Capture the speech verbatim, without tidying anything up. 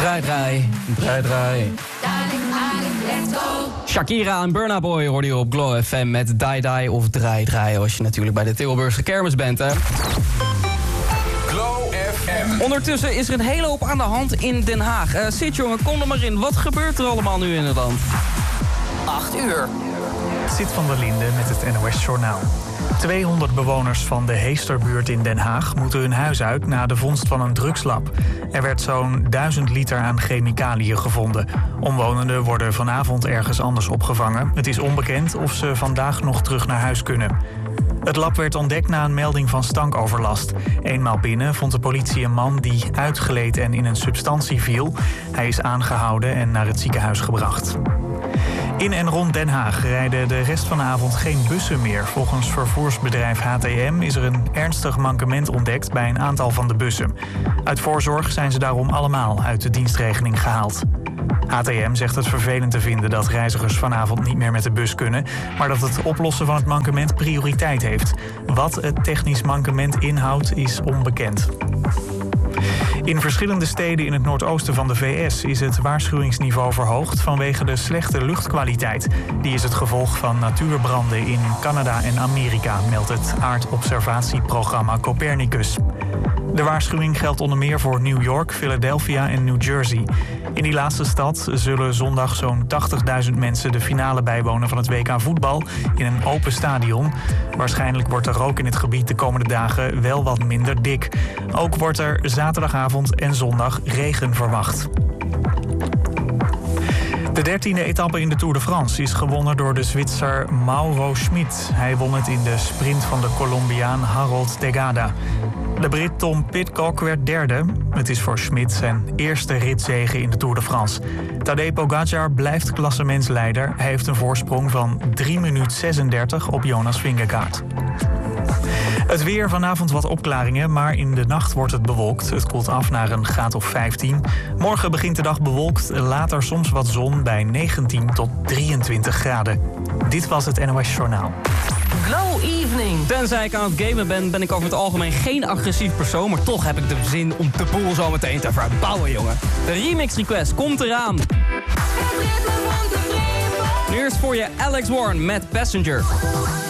Draai, draai, draai, draai. Shakira en Burna Boy hoorde je op Glow F M met Die Die of Draai Draai. Als je natuurlijk bij de Tilburgse kermis bent, hè. Glow F M. Ondertussen is er een hele hoop aan de hand in Den Haag. Uh, Zit jongen, kom er maar in. Wat gebeurt er allemaal nu in het land? acht uur. Zit van der Linde met het N O S Journaal. tweehonderd bewoners van de Heesterbuurt in Den Haag moeten hun huis uit na de vondst van een drugslab. Er werd zo'n duizend liter aan chemicaliën gevonden. Omwonenden worden vanavond ergens anders opgevangen. Het is onbekend of ze vandaag nog terug naar huis kunnen. Het lab werd ontdekt na een melding van stankoverlast. Eenmaal binnen vond de politie een man die uitgleed en in een substantie viel. Hij is aangehouden en naar het ziekenhuis gebracht. In en rond Den Haag rijden de rest van de avond geen bussen meer. Volgens vervoersbedrijf H T M is er een ernstig mankement ontdekt bij een aantal van de bussen. Uit voorzorg zijn ze daarom allemaal uit de dienstregeling gehaald. H T M zegt het vervelend te vinden dat reizigers vanavond niet meer met de bus kunnen, maar dat het oplossen van het mankement prioriteit heeft. Wat het technisch mankement inhoudt is onbekend. In verschillende steden in het noordoosten van de V S is het waarschuwingsniveau verhoogd vanwege de slechte luchtkwaliteit. Die is het gevolg van natuurbranden in Canada en Amerika, meldt het aardobservatieprogramma Copernicus. De waarschuwing geldt onder meer voor New York, Philadelphia en New Jersey. In die laatste stad zullen zondag zo'n tachtigduizend mensen de finale bijwonen van het W K voetbal in een open stadion. Waarschijnlijk wordt de rook in het gebied de komende dagen wel wat minder dik. Ook wordt er zaterdagavond en zondag regen verwacht. De dertiende etappe in de Tour de France is gewonnen door de Zwitser Mauro Schmid. Hij won het in de sprint van de Colombiaan Harold Tegada. De Brit Tom Pidcock werd derde. Het is voor Schmid zijn eerste ritzege in de Tour de France. Tadej Pogacar blijft klassementsleider. Hij heeft een voorsprong van drie minuten zesendertig op Jonas Vingegaard. Het weer, vanavond wat opklaringen, maar in de nacht wordt het bewolkt. Het koelt af naar een graad of vijftien. Morgen begint de dag bewolkt, later soms wat zon bij negentien tot drieëntwintig graden. Dit was het N O S Journaal. Glow Evening. Tenzij ik aan het gamen ben, ben ik over het algemeen geen agressief persoon, maar toch heb ik de zin om de boel zo meteen te verbouwen, jongen. De remix request komt eraan. Nu eerst voor je Alex Warren met Passenger.